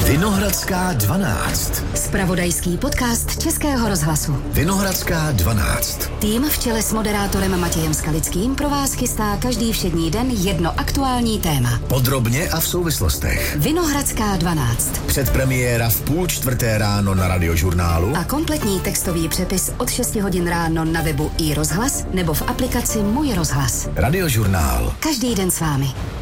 Vinohradská 12. Zpravodajský podcast Českého rozhlasu. Vinohradská 12. Tým v čele s moderátorem Matějem Skalickým pro vás chystá každý všední den jedno aktuální téma. Podrobně a v souvislostech. Vinohradská 12. Předpremiéra v 3:30 ráno na Radiožurnálu. A kompletní textový přepis od 6 hodin ráno na webu iRozhlas nebo v aplikaci Můj rozhlas. Radiožurnál. Každý den s vámi.